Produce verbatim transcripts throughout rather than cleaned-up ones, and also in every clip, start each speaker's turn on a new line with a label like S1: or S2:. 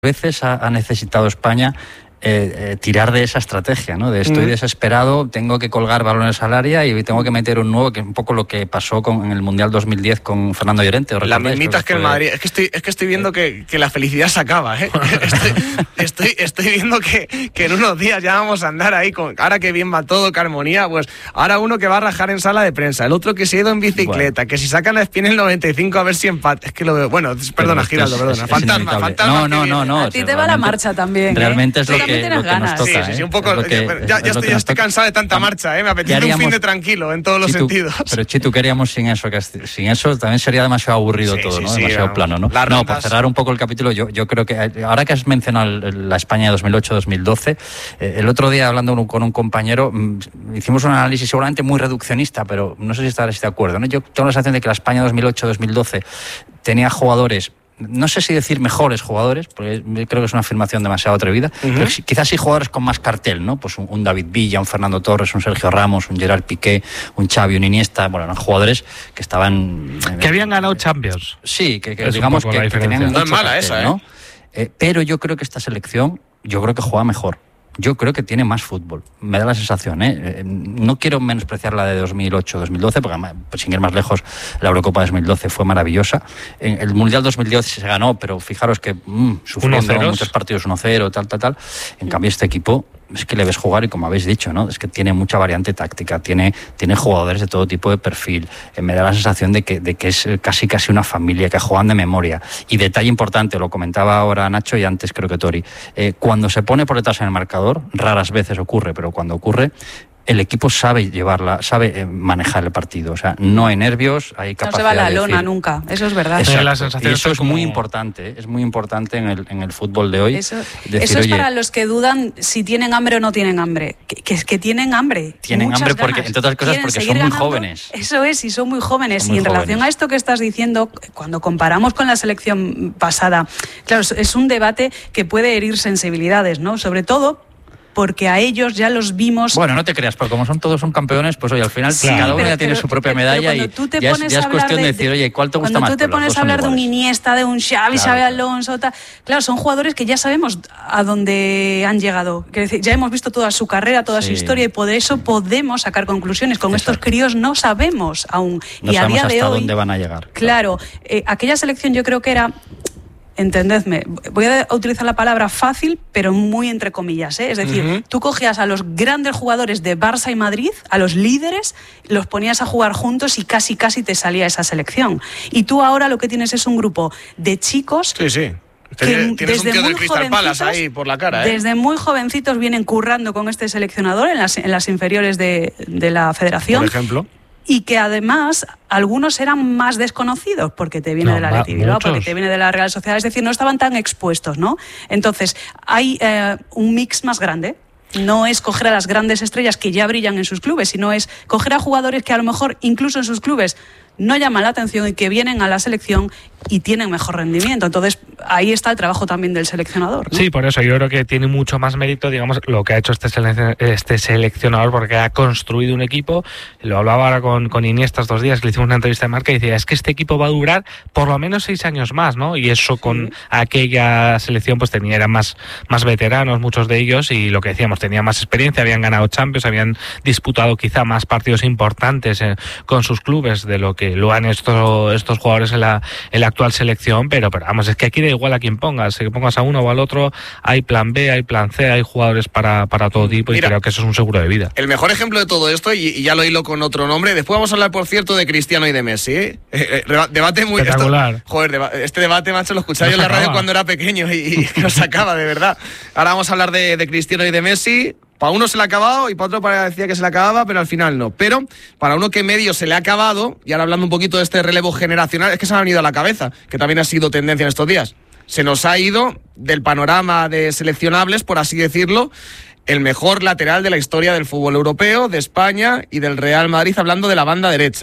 S1: veces ha, ha necesitado España eh, eh, tirar de esa estrategia, ¿no? De estoy mm. desesperado, tengo que colgar balones al área y tengo que meter un nuevo, que es un poco lo que pasó con, en el Mundial dos mil diez con Fernando Llorente.
S2: Las mismitas que el Madrid. Es que estoy, es que estoy viendo que, que la felicidad se acaba, ¿eh? Estoy, estoy, estoy viendo que, que en unos días ya vamos a andar ahí con, ahora que bien va todo, que armonía, pues ahora uno que va a rajar en sala de prensa, el otro que se ha ido en bicicleta, bueno. que si sacan la espina en el noventa y cinco a ver si empata. Es que lo veo. Bueno, perdona, Giraldo, perdona. Fantasma, fantasma.
S1: No, no, no, no.
S3: A ti te va la marcha también.
S1: Realmente
S3: ¿eh?
S1: es lo que, lo que nos toca.
S2: Sí, sí, sí, un poco.
S1: Es que,
S2: ya ya estoy, ya estoy cansado de tanta marcha, ¿eh? Me apetece un fin de tranquilo en todos los
S1: Chitu,
S2: sentidos.
S1: Pero Chitu, ¿qué haríamos sin eso? Sin eso también sería demasiado aburrido sí, todo, sí, ¿no? Sí, demasiado no, plano, ¿no? No, rondas... por cerrar un poco el capítulo, yo, yo creo que ahora que has mencionado la España de dos mil ocho dos mil doce, eh, el otro día hablando con un compañero, mmm, hicimos un análisis seguramente muy reduccionista, pero no sé si estarás de acuerdo, ¿no? Yo tengo la sensación de que la España dos mil ocho dos mil doce tenía jugadores, no sé si decir mejores jugadores, porque creo que es una afirmación demasiado atrevida, uh-huh. pero quizás sí jugadores con más cartel, ¿no? Pues un, un David Villa, un Fernando Torres, un Sergio Ramos, un Gerard Piqué, un Xavi, un Iniesta, bueno, eran jugadores que estaban...
S4: Que habían ganado Champions.
S1: Sí, que, que digamos que, que tenían
S2: no es mala
S1: cartel,
S2: esa, ¿eh?
S1: ¿no? Eh, pero yo creo que esta selección, yo creo que juega mejor. Yo creo que tiene más fútbol, me da la sensación, ¿eh? No quiero menospreciar la de dos mil ocho dos mil doce, porque pues, sin ir más lejos, la Eurocopa dos mil doce fue maravillosa. El Mundial dos mil diez se ganó, pero fijaros que mmm, sufriendo muchos partidos uno cero, tal, tal, tal. En cambio, este equipo es que le ves jugar y como habéis dicho, ¿no? Es que tiene mucha variante táctica, tiene, tiene jugadores de todo tipo de perfil. Eh, me da la sensación de que, de que es casi casi una familia, que juegan de memoria. Y detalle importante, lo comentaba ahora Nacho y antes creo que Tori, eh, cuando se pone por detrás en el marcador, raras veces ocurre, pero cuando ocurre, el equipo sabe llevarla, sabe manejar el partido. O sea, no hay nervios, hay capacidad.
S3: No se va la
S1: de
S3: lona
S1: decir,
S3: nunca, eso es verdad.
S1: Exacto,
S4: la sensación
S1: y eso es
S4: como...
S1: muy importante, es muy importante en el, en el fútbol de hoy.
S3: Eso,
S1: decir,
S3: eso es
S1: oye,
S3: para los que dudan si tienen hambre o no tienen hambre. Que, que, que tienen hambre.
S1: Tienen hambre porque,
S3: ganas.
S1: entre otras cosas, porque son muy
S3: ganando.
S1: jóvenes.
S3: Eso es, y son muy jóvenes.
S1: Son muy
S3: y en
S1: jóvenes.
S3: relación a esto que estás diciendo, cuando comparamos con la selección pasada, claro, es un debate que puede herir sensibilidades, ¿no? Sobre todo porque a ellos ya los vimos...
S1: Bueno, no te creas, porque como son todos son campeones, pues oye, al final sí, cada uno
S3: pero,
S1: ya tiene
S3: pero,
S1: su propia
S3: pero,
S1: medalla
S3: pero
S1: y
S3: tú te
S1: ya,
S3: pones
S1: es, ya es cuestión de, de decir, oye, ¿cuál te gusta
S3: cuando
S1: más?
S3: Cuando tú te pones a hablar de un Iniesta, de un Xavi,
S1: claro,
S3: Xavi Alonso, tal, claro, son jugadores que ya sabemos a dónde han llegado. Es decir, ya hemos visto toda su carrera, toda sí. su historia, y por eso podemos sacar conclusiones. Con Exacto. estos críos no sabemos aún.
S1: No
S3: y
S1: sabemos
S3: a día
S1: hasta
S3: de hoy,
S1: dónde van a llegar.
S3: Claro, eh, aquella selección yo creo que era... Entendedme, voy a utilizar la palabra fácil, pero muy entre comillas, ¿eh? Es decir, uh-huh. tú cogías a los grandes jugadores de Barça y Madrid, a los líderes, los ponías a jugar juntos y casi casi te salía esa selección. Y tú ahora lo que tienes es un grupo de chicos...
S2: Sí, sí. Que Tienes desde un tío del Crystal Palace ahí por la cara, ¿eh?
S3: Desde muy jovencitos vienen currando con este seleccionador en las, en las inferiores de, de la federación.
S2: Por ejemplo.
S3: Y que además algunos eran más desconocidos porque te viene no, de la Athletic Bilbao, porque te viene de la Real Sociedad, es decir, no estaban tan expuestos, ¿no? Entonces, hay eh, un mix más grande. No es coger a las grandes estrellas que ya brillan en sus clubes, sino es coger a jugadores que a lo mejor incluso en sus clubes no llaman la atención y que vienen a la selección y tienen mejor rendimiento. Entonces, ahí está el trabajo también del seleccionador, ¿no?
S4: Sí, por eso yo creo que tiene mucho más mérito, digamos, lo que ha hecho este, selec- este seleccionador, porque ha construido un equipo. Lo hablaba ahora con, con Iniesta estos días, que le hicimos una entrevista de marca y decía, es que este equipo va a durar por lo menos seis años más, ¿no? Y eso con sí. aquella selección pues tenía, eran más, más veteranos, muchos de ellos, y lo que decíamos, tenían más experiencia, habían ganado Champions, habían disputado quizá más partidos importantes eh, con sus clubes de lo que lo han estos, estos jugadores en la, en la actual selección, pero, pero vamos, es que aquí da igual a quién pongas, si pongas a uno o al otro, hay plan B, hay plan C, hay jugadores para, para todo tipo. Mira, y creo que eso es un seguro de vida.
S2: El mejor ejemplo de todo esto, y, y ya lo hilo con otro nombre, después vamos a hablar, por cierto, de Cristiano y de Messi, ¿eh? Eh, eh, debate muy...
S4: Espectacular.
S2: Esto, joder, deba, este debate, macho, lo escuchaba yo en la radio cuando era pequeño y, y nos acaba, de verdad. Ahora vamos a hablar de, de Cristiano y de Messi. Para uno se le ha acabado y para otro parecía que se le acababa, pero al final no. Pero para uno que medio se le ha acabado, y ahora hablando un poquito de este relevo generacional, es que se me ha venido a la cabeza, que también ha sido tendencia en estos días. Se nos ha ido del panorama de seleccionables, por así decirlo, el mejor lateral de la historia del fútbol europeo, de España y del Real Madrid, hablando de la banda derecha.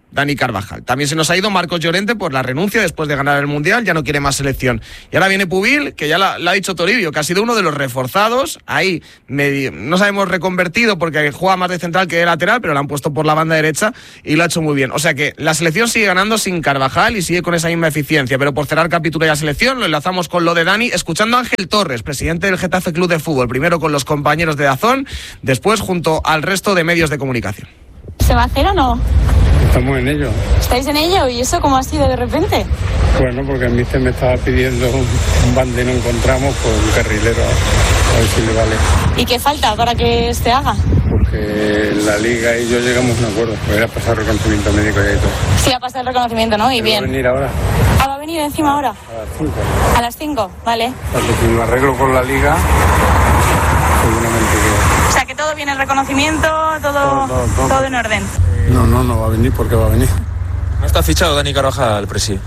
S2: Dani Carvajal. También se nos ha ido Marcos Llorente por la renuncia después de ganar el Mundial, ya no quiere más selección. Y ahora viene Pubil, que ya la, la ha dicho Toribio, que ha sido uno de los reforzados, ahí medio, no sabemos reconvertido porque juega más de central que de lateral, pero lo han puesto por la banda derecha y lo ha hecho muy bien. O sea que la selección sigue ganando sin Carvajal y sigue con esa misma eficiencia, pero por cerrar capítulo de la selección, lo enlazamos con lo de Dani, escuchando a Ángel Torres, presidente del Getafe Club de Fútbol, primero con los compañeros de Dazón, después junto al resto de medios de comunicación.
S5: ¿Se va a hacer o no?
S6: Estamos en ello.
S5: ¿Estáis en ello? ¿Y eso cómo ha sido de repente?
S6: Bueno, porque el míster me estaba pidiendo un, un bande, no encontramos, pues un carrilero, a ver si le vale.
S5: ¿Y qué falta para que se haga?
S6: Porque la Liga y yo llegamos a un acuerdo, pues era pasar reconocimiento médico y todo.
S5: Sí, ha pasado el reconocimiento, ¿no? Y bien.
S6: ¿Va a venir ahora?
S5: Ah, ¿va a venir encima ahora?
S6: A las cinco.
S5: A las cinco, vale.
S6: Porque si lo arreglo con la Liga, seguramente que...
S5: O sea, que todo bien, el reconocimiento, todo, todo, todo, todo. todo en orden.
S6: No, no, no va a venir porque va a venir.
S7: ¿No está fichado Dani Carvajal, presi?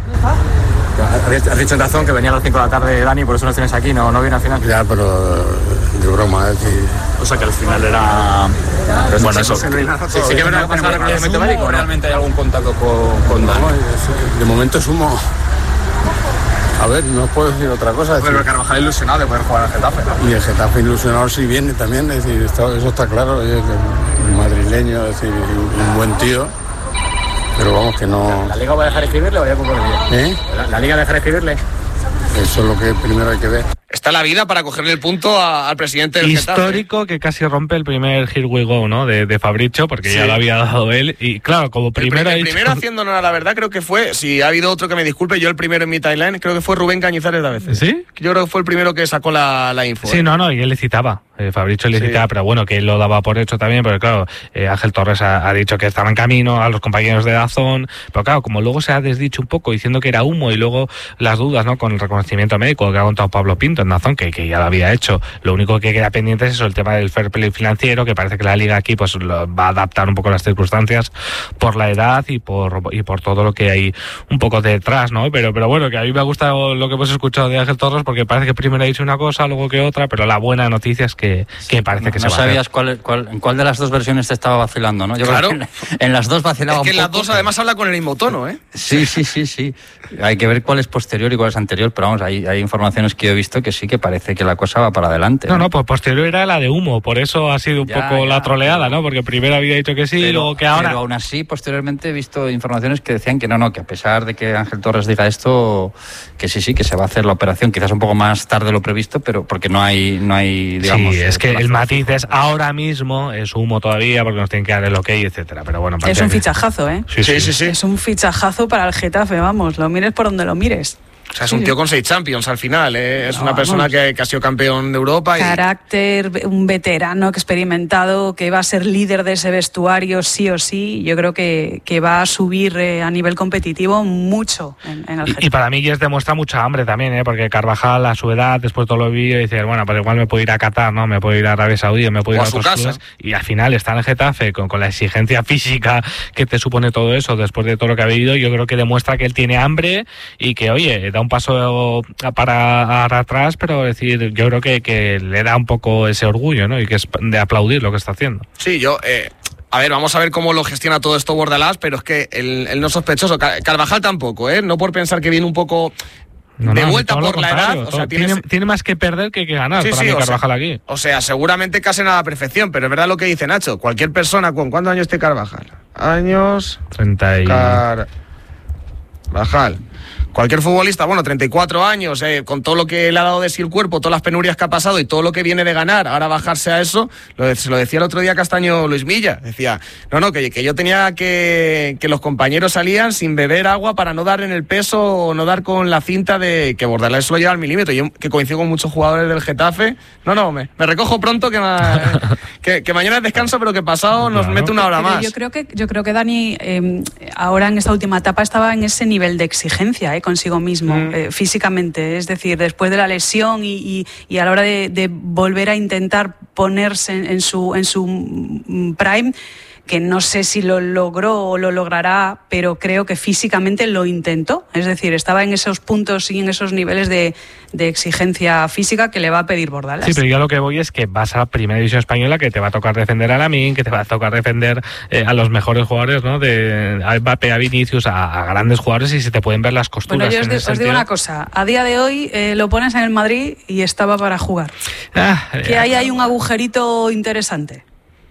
S8: Has dicho en razón que venía a las cinco de la tarde Dani, por eso nos tienes aquí, ¿no, no viene al final?
S6: Ya, pero de broma, es decir...
S8: O sea que al final era...
S7: Pero bueno, eso...
S8: Sí, sí que es verdad que pasa el reconocimiento médico, ¿o realmente hay algún contacto con, con Dani?
S6: No, de momento sumo... A ver, no puedo decir otra cosa.
S8: Pero el Carvajal ilusionado de poder jugar al Getafe, ¿no?
S6: Y el Getafe ilusionado sí viene también, es decir, está, eso está claro, es un madrileño, es decir, un buen tío, pero vamos que no...
S8: ¿La Liga va a dejar escribirle o ya poco de
S6: ¿Eh?
S8: ¿La, ¿La Liga va a dejar escribirle?
S6: Eso es lo que primero hay que ver.
S2: Está la vida para cogerle el punto a, al presidente del
S4: Histórico
S2: Getafe.
S4: Que casi rompe el primer Here We Go, ¿no? De, de Fabricio, porque
S2: Sí.
S4: ya lo había dado él. Y claro, como primero.
S2: El, el
S4: ha dicho...
S2: primero haciendo honor a la verdad, creo que fue, si ha habido otro que me disculpe, yo el primero en mi timeline, creo que fue Rubén Cañizares de a veces.
S4: ¿Sí?
S2: Yo creo que fue el primero que sacó la, la info.
S4: Sí,
S2: ¿eh?
S4: no, no, y él le citaba. Eh, Fabricio le
S2: Sí.
S4: citaba, pero bueno, que él lo daba por hecho también, pero claro, eh, Ángel Torres ha, ha dicho que estaba en camino a los compañeros de Dazón, pero claro, como luego se ha desdicho un poco diciendo que era humo y luego las dudas, ¿no? Con el reconocimiento médico que ha contado Pablo Pinto en Dazón, que, que ya lo había hecho. Lo único que queda pendiente es eso, el tema del fair play financiero, que parece que la Liga aquí pues lo va a adaptar un poco las circunstancias por la edad y por y por todo lo que hay un poco detrás, ¿no? Pero pero bueno, que a mí me ha gustado lo que hemos escuchado de Ángel Torres, porque parece que primero ha dicho una cosa, luego que otra, pero la buena noticia es que, que parece
S1: no,
S4: que
S1: no
S4: se va
S1: sabías
S4: a hacer.
S1: cuál, cuál, en cuál de las dos versiones te estaba vacilando, ¿no? Yo
S2: Claro.
S1: creo que en, en las dos vacilaba
S2: Es que
S1: un
S2: en las
S1: poco,
S2: dos además habla con el mismo tono, ¿eh?
S1: Sí, sí, sí, sí. Hay que ver cuál es posterior y cuál es anterior, pero vamos, hay, hay informaciones que yo he visto que sí que parece que la cosa va para adelante.
S4: No, no, pues posterior era la de humo, por eso ha sido un
S1: Ya,
S4: poco
S1: ya,
S4: la troleada,
S1: pero-
S4: ¿no? Porque primero había dicho que sí,
S1: pero,
S4: y luego que ahora...
S1: pero aún así, posteriormente he visto informaciones que decían que no, no, que a pesar de que Ángel Torres diga esto, que sí, sí, que se va a hacer la operación, quizás un poco más tarde de lo previsto, pero porque no hay, no hay digamos...
S4: Sí, es que
S1: plazo
S4: el matiz
S1: fijo.
S4: es ahora mismo, es humo todavía, porque nos tienen que dar el ok, etcétera. Pero bueno,
S3: Es
S4: parece
S3: un
S4: que-
S3: fichajazo, ¿eh?
S4: Sí, sí, sí.
S3: Es un fichajazo para el Getafe, vamos, lo mires por donde lo mires.
S2: O sea, es un tío con seis Champions al final, ¿eh? Es
S3: No,
S2: una persona
S3: vamos.
S2: que, que ha sido campeón de Europa. Y...
S3: Carácter, un veterano experimentado que va a ser líder de ese vestuario sí o sí. Yo creo que, que va a subir eh, a nivel competitivo mucho en, en el
S4: Y,
S3: Getafe.
S4: y para mí ya demuestra mucha hambre también, ¿eh? Porque Carvajal a su edad, después de todo lo vivido, dice, bueno, pues igual me puedo ir a Qatar, ¿no? Me puedo ir a Arabia Saudí, me puedo ir
S2: O
S4: a
S2: a su
S4: otros
S2: casa.
S4: clubes. Y al final está en el Getafe con, con la exigencia física que te supone todo eso después de todo lo que ha vivido. Yo creo que demuestra que él tiene hambre y que, oye, da un paso para atrás, pero decir, yo creo que, que le da un poco ese orgullo, ¿no? Y que es de aplaudir lo que está haciendo.
S2: Sí, yo... Eh... A ver, vamos a ver cómo lo gestiona todo esto Bordalás, pero es que el, el no sospechoso, Carvajal tampoco, ¿eh? No por pensar que viene un poco
S4: No,
S2: de
S4: no,
S2: vuelta
S4: todo lo
S2: por la
S4: contrario,
S2: edad. O
S4: todo.
S2: sea,
S4: tiene,
S2: tiene,
S4: tiene más que perder que, que ganar
S2: Sí,
S4: para
S2: sí,
S4: mí
S2: o sea,
S4: Carvajal aquí.
S2: O sea, seguramente casen a la perfección, pero es verdad lo que dice Nacho. Cualquier persona, ¿con cuántos años tiene Carvajal? Años...
S4: treinta y...
S2: Carvajal. Cualquier futbolista, bueno, treinta y cuatro años, eh, con todo lo que le ha dado de sí el cuerpo, todas las penurias que ha pasado y todo lo que viene de ganar, ahora bajarse a eso, lo, se lo decía el otro día Castaño Luis Milla, decía, no, no, que, que yo tenía que, que los compañeros salían sin beber agua para no dar en el peso o no dar con la cinta de que Bordalás lo lleva al milímetro, yo que coincido con muchos jugadores del Getafe, no, no, me, me recojo pronto que, ma, que, que mañana es descanso, pero que pasado nos
S4: Claro.
S2: mete una hora
S3: Pero
S2: más.
S3: Yo creo que, yo creo que Dani eh, ahora en esta última etapa estaba en ese nivel de exigencia eh, consigo mismo,
S2: Mm.
S3: eh, físicamente. Es decir, después de la lesión y, y, y a la hora de, de volver a intentar ponerse en, en su, en su prime, que no sé si lo logró o lo logrará, pero creo que físicamente lo intentó. Es decir, estaba en esos puntos y en esos niveles de, de exigencia física que le va a pedir Bordalas.
S4: Sí, pero yo lo que voy es que vas a Primera División Española, que te va a tocar defender a Lamine, que te va a tocar defender eh, a los mejores jugadores, ¿no? De a Mbappé, a Vinicius, a, a grandes jugadores, y se te pueden ver las costuras.
S3: Bueno, yo os,
S4: en
S3: de,
S4: ese
S3: os digo
S4: sentido.
S3: una cosa, a día de hoy eh, lo pones en el Madrid y estaba para jugar.
S4: Ah,
S3: que ahí hay un agujerito interesante.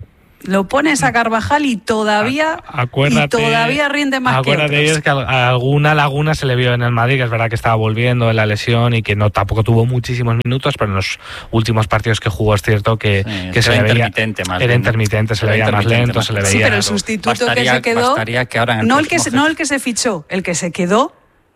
S3: Lo pones a Carvajal y todavía
S4: acuérdate,
S3: y todavía rinde más
S4: acuérdate
S3: que otros.
S4: Es que alguna laguna se le vio en el Madrid, que es verdad que estaba volviendo de la lesión y que no tampoco tuvo muchísimos minutos, pero en los últimos partidos que jugó es cierto que,
S1: sí,
S4: que se le veía
S1: intermitente más
S4: era
S1: bien.
S4: intermitente, se le veía más lento,
S1: más
S4: se le veía.
S3: Sí, pero el sustituto
S1: bastaría,
S3: que se quedó,
S1: bastaría que ahora en el
S3: no el que se,
S1: próximo
S3: no el que se fichó, el que se quedó,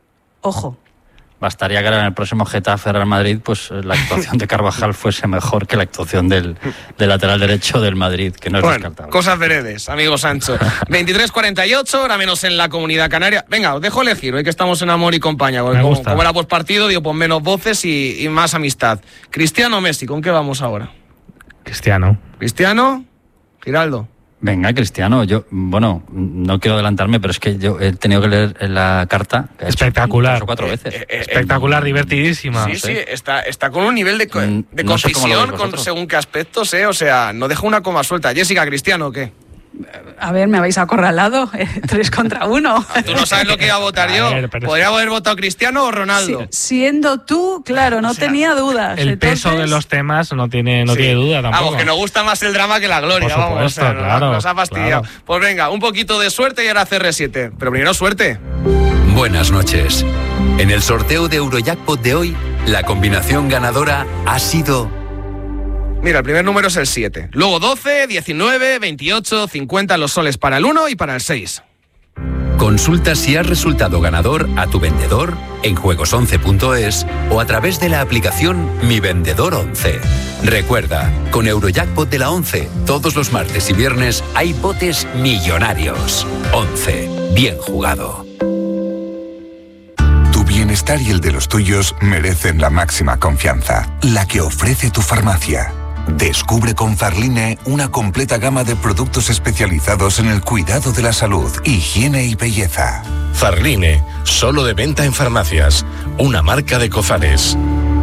S3: ojo.
S1: Bastaría que ahora en el próximo Getafe Real Madrid, pues la actuación de Carvajal fuese mejor que la actuación del, del lateral derecho del Madrid, que no es
S2: bueno,
S1: descartable.
S2: Cosas veredes, amigo Sancho. veintitrés cuarenta y ocho, ahora menos en la Comunidad Canaria. Venga, os dejo elegir, hoy que estamos en amor y compañía.
S4: Me
S2: como,
S4: gusta.
S2: como era postpartido, digo, pues menos voces y, y más amistad. Cristiano o Messi, ¿con qué vamos ahora?
S4: Cristiano.
S2: Cristiano, Giraldo.
S1: Venga, Cristiano, yo, bueno, no quiero adelantarme, pero es que yo he tenido que leer la carta. Que ha hecho
S4: Espectacular.
S1: tres o cuatro veces.
S2: Eh, eh,
S4: Espectacular, divertidísima.
S2: Sí,
S1: no sé.
S2: sí, está, está con un nivel de, co-
S1: Mm,
S2: de
S1: no sé cómo lo
S2: concisión
S1: veis
S2: con
S1: vosotros.
S2: según qué aspectos, ¿eh? O sea, no deja una coma suelta. Jessica, ¿Cristiano o qué?
S3: A ver, me habéis acorralado, eh, tres contra uno.
S2: Tú no sabes lo que iba a votar yo.
S4: A ver, pero-
S2: Podría haber votado Cristiano o Ronaldo.
S3: Si- siendo tú, claro, no
S2: O sea,
S3: tenía dudas.
S4: El peso
S3: Entonces,
S4: de los temas no tiene, no
S2: Sí.
S4: tiene duda tampoco.
S2: Vamos, que nos gusta más el drama que la gloria,
S4: Por
S2: vamos. O sea,
S4: supuesto,
S2: nos-
S4: claro,
S2: nos ha fastidiado.
S4: claro.
S2: Pues venga, un poquito de suerte y ahora C R siete. Pero primero suerte.
S9: Buenas noches. En el sorteo de Eurojackpot de hoy, la combinación ganadora ha sido
S2: Mira, el primer número es el siete. Luego doce, diecinueve, veintiocho, cincuenta los soles para el uno y para el seis.
S9: Consulta si has resultado ganador a tu vendedor en juegos once punto es o a través de la aplicación Mi Vendedor once. Recuerda, con Eurojackpot de la once, todos los martes y viernes hay botes millonarios. once. Bien jugado.
S10: Tu bienestar y el de los tuyos merecen la máxima confianza, la que ofrece tu farmacia. Descubre con Farline una completa gama de productos especializados en el cuidado de la salud, higiene y belleza.
S11: Farline, solo de venta en farmacias, una marca de Cofares.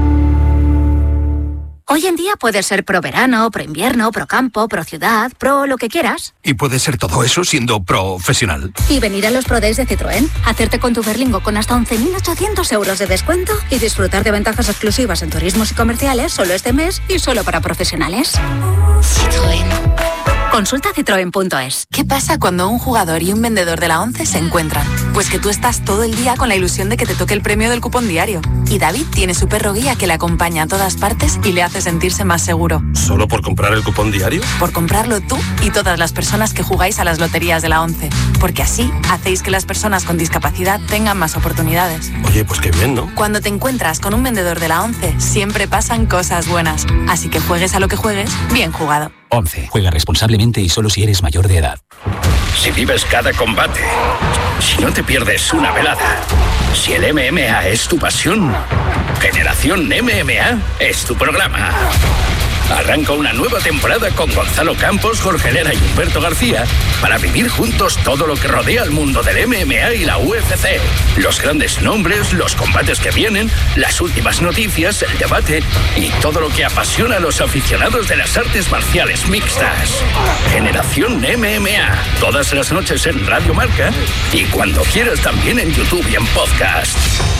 S12: Hoy en día puedes ser pro verano, pro invierno, pro campo, pro ciudad, pro lo que quieras.
S10: Y puede ser todo eso siendo profesional.
S12: Y venir a los Pro Days de Citroën, hacerte con tu Berlingo con hasta once mil ochocientos euros de descuento y disfrutar de ventajas exclusivas en turismos y comerciales solo este mes y solo para profesionales. Citroën. Consulta citroen punto es.
S13: ¿Qué pasa cuando un jugador y un vendedor de la once se encuentran? Pues que tú estás todo el día con la ilusión de que te toque el premio del cupón diario. Y David tiene su perro guía que le acompaña a todas partes y le hace sentirse más seguro.
S11: ¿Solo por comprar el cupón diario?
S13: Por comprarlo tú y todas las personas que jugáis a las loterías de la once. Porque así hacéis que las personas con discapacidad tengan más oportunidades.
S11: Oye, pues qué bien, ¿no?
S13: Cuando te encuentras con un vendedor de la once, siempre pasan cosas buenas. Así que juegues a lo que juegues, bien jugado.
S14: once. Juega responsablemente y solo si eres mayor de edad.
S15: Si vives cada combate, si no te pierdes una velada, si el M M A es tu pasión, Generación M M A es tu programa. Arranca una nueva temporada con Gonzalo Campos, Jorge Lera y Humberto García para vivir juntos todo lo que rodea al mundo del M M A y la U F C. Los grandes nombres, los combates que vienen, las últimas noticias, el debate y todo lo que apasiona a los aficionados de las artes marciales mixtas. Generación M M A, todas las noches en Radio Marca y cuando quieras también en YouTube y en podcast.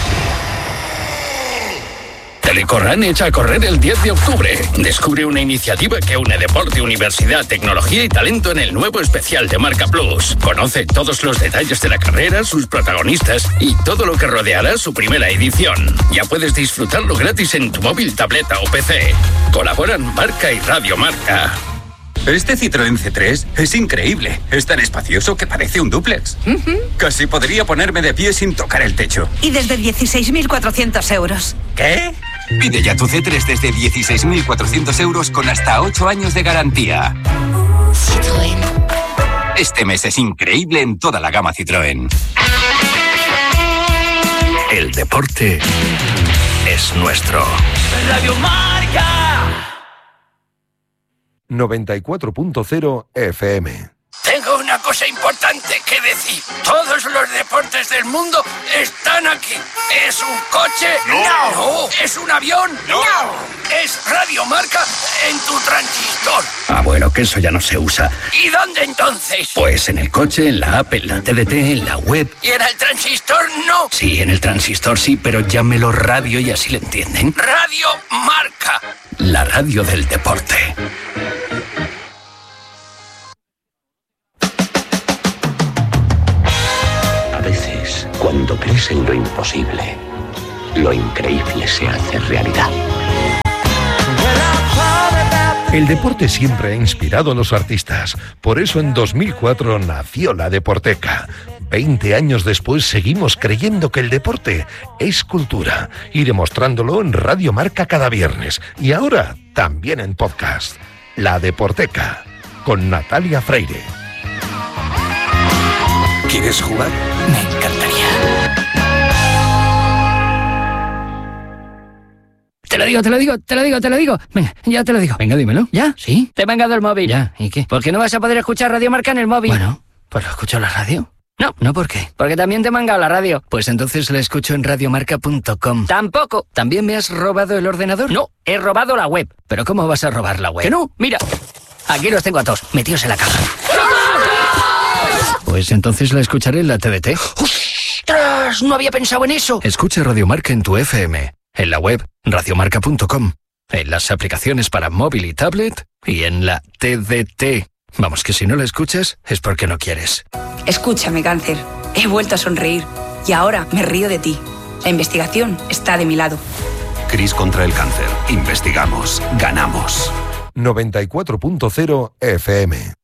S15: Telecorran echa a correr el diez de octubre. Descubre una iniciativa que une deporte, universidad, tecnología y talento en el nuevo especial de Marca Plus. Conoce todos los detalles de la carrera, sus protagonistas y todo lo que rodeará su primera edición. Ya puedes disfrutarlo gratis en tu móvil, tableta o P C. Colaboran Marca y Radio Marca.
S16: Este Citroën C tres es increíble. Es tan espacioso que parece un dúplex.
S17: Uh-huh.
S16: Casi podría ponerme de pie sin tocar el techo.
S17: Y desde dieciséis mil cuatrocientos euros.
S16: ¿Qué? Pide ya tu C tres desde dieciséis mil cuatrocientos euros con hasta ocho años de garantía.
S12: Citroën.
S16: Este mes es increíble en toda la gama Citroën.
S15: El deporte es nuestro.
S18: Radio Marca.
S19: noventa y cuatro punto cero F M.
S15: Tengo decir, todos los deportes del mundo están aquí. ¿Es un coche?
S18: No.
S15: No. ¿Es un avión?
S18: No.
S15: ¿Es Radio Marca en tu transistor? Ah, bueno, que eso ya no se usa. ¿Y dónde entonces? Pues en el coche, en la app, en la T D T, en la web. ¿Y en el transistor no? Sí, en el transistor sí, pero llámelo radio y así le entienden. Radio Marca, la radio del deporte.
S19: A veces, cuando crees en lo imposible, lo increíble se hace realidad.
S20: El deporte siempre ha inspirado a los artistas. Por eso en dos mil cuatro nació la Deporteca. Veinte años después seguimos creyendo que el deporte es cultura y demostrándolo en Radio Marca cada viernes. Y ahora también en podcast. La Deporteca, con Natalia Freire.
S19: ¿Quieres jugar?
S14: Me encantaría.
S21: Te lo digo, te lo digo, te lo digo, te lo digo. Venga, ya te lo digo.
S1: Venga, dímelo.
S21: ¿Ya?
S1: ¿Sí?
S21: Te he mangado el móvil.
S1: Ya, ¿y qué?
S21: ¿Por qué no vas a poder escuchar Radio Marca en el móvil?
S1: Bueno, pues lo escucho en la radio.
S21: No.
S1: ¿No por qué?
S21: Porque también te he mangado la radio.
S1: Pues entonces la escucho en radiomarca punto com.
S21: Tampoco.
S1: ¿También me has robado el ordenador?
S21: No, he robado la web.
S1: ¿Pero cómo vas a robar la web?
S21: Que no, mira. Aquí los tengo a todos, metidos en la caja.
S1: Pues entonces la escucharé en la T D T.
S21: ¡Ostras! No había pensado en eso.
S1: Escucha Radio Marca en tu F M, en la web radiomarca punto com, en las aplicaciones para móvil y tablet y en la T D T. Vamos, que si no la escuchas es porque no quieres.
S22: Escúchame, cáncer. He vuelto a sonreír y ahora me río de ti. La investigación está de mi lado.
S19: Cris contra el cáncer. Investigamos. Ganamos.
S20: noventa y cuatro punto cero F M.